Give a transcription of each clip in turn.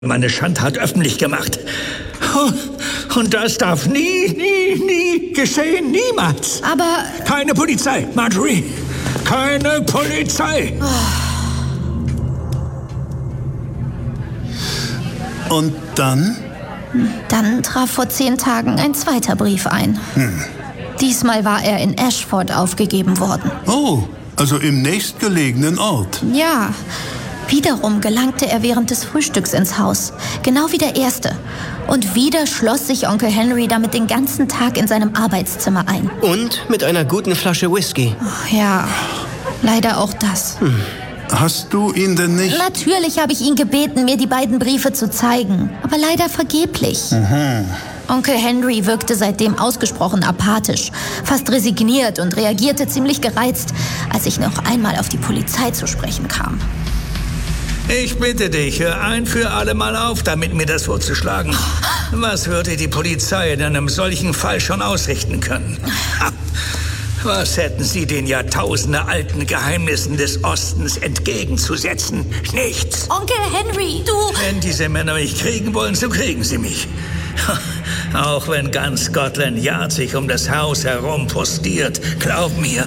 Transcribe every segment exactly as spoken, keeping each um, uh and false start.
meine Schandtat öffentlich gemacht. Und das darf nie, nie, nie geschehen. Niemals. Aber... Keine Polizei, Marjorie. Keine Polizei. Und dann? Dann traf vor zehn Tagen ein zweiter Brief ein. Hm. Diesmal war er in Ashford aufgegeben worden. Oh, also im nächstgelegenen Ort. Ja. Wiederum gelangte er während des Frühstücks ins Haus, genau wie der erste. Und wieder schloss sich Onkel Henry damit den ganzen Tag in seinem Arbeitszimmer ein. Und mit einer guten Flasche Whisky. Oh, ja, leider auch das. Hm. Hast du ihn denn nicht... Natürlich habe ich ihn gebeten, mir die beiden Briefe zu zeigen, aber leider vergeblich. Mhm. Onkel Henry wirkte seitdem ausgesprochen apathisch, fast resigniert und reagierte ziemlich gereizt, als ich noch einmal auf die Polizei zu sprechen kam. Ich bitte dich, hör ein für alle Mal auf, damit mir das vorzuschlagen. Was würde die Polizei in einem solchen Fall schon ausrichten können? Was hätten sie den jahrtausendealten Geheimnissen des Ostens entgegenzusetzen? Nichts. Onkel Henry, du... Wenn diese Männer mich kriegen wollen, so kriegen sie mich. Auch wenn ganz Scotland Yard sich um das Haus herum postiert, glaub mir.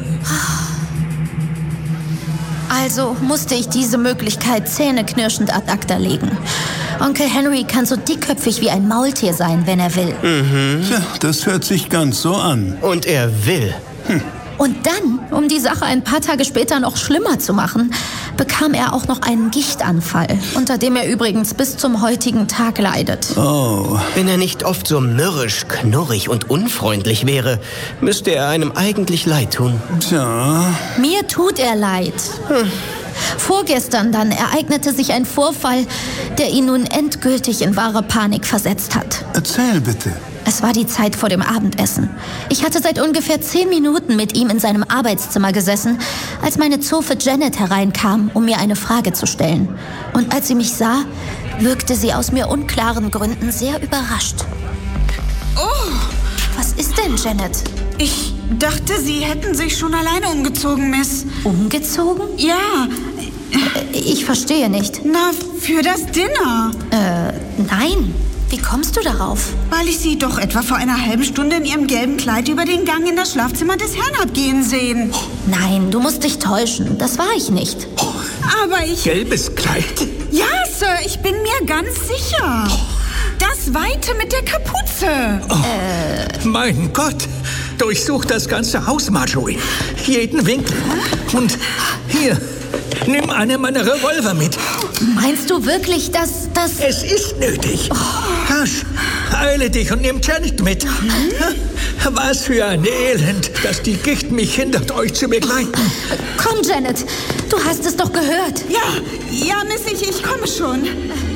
Also musste ich diese Möglichkeit zähneknirschend ad acta legen. Onkel Henry kann so dickköpfig wie ein Maultier sein, wenn er will. Mhm. Ja, das hört sich ganz so an. Und er will. Hm. Und dann, um die Sache ein paar Tage später noch schlimmer zu machen, bekam er auch noch einen Gichtanfall, unter dem er übrigens bis zum heutigen Tag leidet. Oh. Wenn er nicht oft so mürrisch, knurrig und unfreundlich wäre, müsste er einem eigentlich leid tun. Tja. Mir tut er leid. Hm. Vorgestern dann ereignete sich ein Vorfall, der ihn nun endgültig in wahre Panik versetzt hat. Erzähl bitte. Es war die Zeit vor dem Abendessen. Ich hatte seit ungefähr zehn Minuten mit ihm in seinem Arbeitszimmer gesessen, als meine Zofe Janet hereinkam, um mir eine Frage zu stellen. Und als sie mich sah, wirkte sie aus mir unklaren Gründen sehr überrascht. Oh! Was ist denn, Janet? Ich dachte, Sie hätten sich schon alleine umgezogen, Miss. Umgezogen? Ja. Ich verstehe nicht. Na, für das Dinner. Äh, nein. Wie kommst du darauf? Weil ich Sie doch etwa vor einer halben Stunde in Ihrem gelben Kleid über den Gang in das Schlafzimmer des Herrn hab gehen sehen. Nein, du musst dich täuschen. Das war ich nicht. Aber ich... Gelbes Kleid? Ja, Sir, ich bin mir ganz sicher. Das Weite mit der Kapuze. Oh, äh... Mein Gott. Durchsuch das ganze Haus, Marjorie. Jeden Winkel. Und hier... Nimm eine meiner Revolver mit. Meinst du wirklich, dass das... Es ist nötig. Oh. Rasch, eile dich und nimm Janet mit. Mhm. Was für ein Elend, dass die Gicht mich hindert, euch zu begleiten. Komm, Janet, du hast es doch gehört. Ja, ja, Miss, ich, ich komme schon.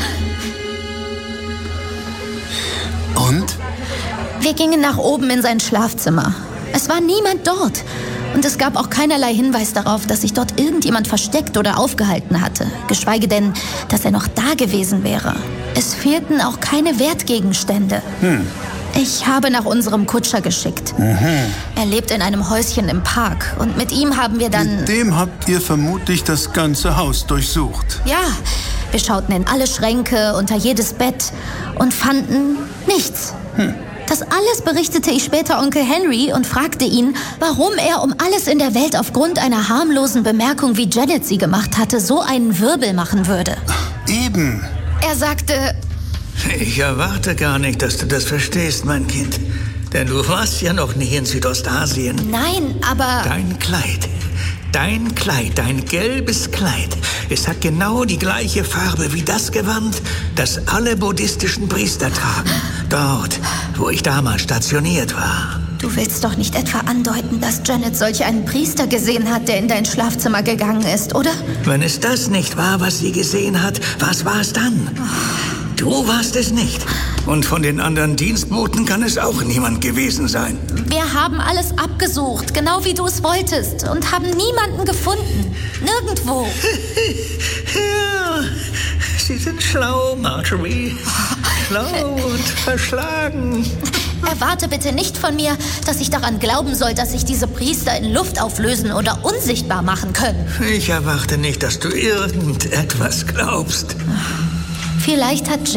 Und? Wir gingen nach oben in sein Schlafzimmer. Es war niemand dort. Und es gab auch keinerlei Hinweis darauf, dass sich dort irgendjemand versteckt oder aufgehalten hatte. Geschweige denn, dass er noch da gewesen wäre. Es fehlten auch keine Wertgegenstände. Hm. Ich habe nach unserem Kutscher geschickt. Mhm. Er lebt in einem Häuschen im Park. Und mit ihm haben wir dann... Mit dem habt ihr vermutlich das ganze Haus durchsucht. Ja, wir schauten in alle Schränke, unter jedes Bett und fanden nichts. Hm. Das alles berichtete ich später Onkel Henry und fragte ihn, warum er um alles in der Welt aufgrund einer harmlosen Bemerkung, wie Janet sie gemacht hatte, so einen Wirbel machen würde. Eben. Er sagte... Ich erwarte gar nicht, dass du das verstehst, mein Kind. Denn du warst ja noch nie in Südostasien. Nein, aber... Dein Kleid... Dein Kleid, dein gelbes Kleid, es hat genau die gleiche Farbe wie das Gewand, das alle buddhistischen Priester tragen. Dort, wo ich damals stationiert war. Du willst doch nicht etwa andeuten, dass Janet solch einen Priester gesehen hat, der in dein Schlafzimmer gegangen ist, oder? Wenn es das nicht war, was sie gesehen hat, was war es dann? Du warst es nicht. Und von den anderen Dienstboten kann es auch niemand gewesen sein. Wir haben alles abgesucht, genau wie du es wolltest, und haben niemanden gefunden. Nirgendwo. Ja, sie sind schlau, Marjorie. Schlau und verschlagen. Erwarte bitte nicht von mir, dass ich daran glauben soll, dass sich diese Priester in Luft auflösen oder unsichtbar machen können. Ich erwarte nicht, dass du irgendetwas glaubst. Vielleicht hat